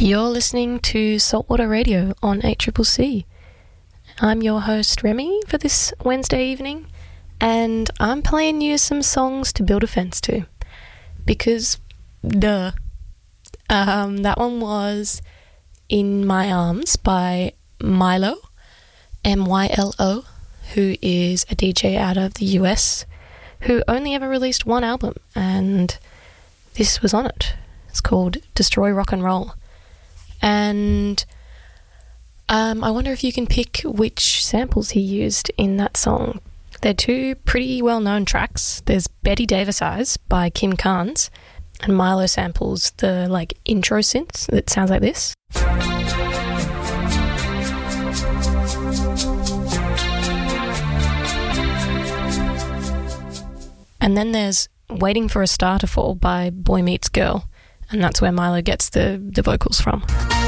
You're listening to Saltwater Radio on ACCC. I'm your host Remy for this Wednesday evening, and I'm playing you some songs to build a fence to, because duh. That one was In My Arms by Mylo, M-Y-L-O, who is a DJ out of the US who only ever released one album, and this was on it. It's called Destroy Rock and Roll. And I wonder if you can pick which samples he used in that song. They're two pretty well-known tracks. There's Betty Davis Eyes by Kim Carnes, and Mylo samples the intro synth that sounds like this. And then there's Waiting for a Star to Fall by Boy Meets Girl, and that's where Mylo gets the vocals from.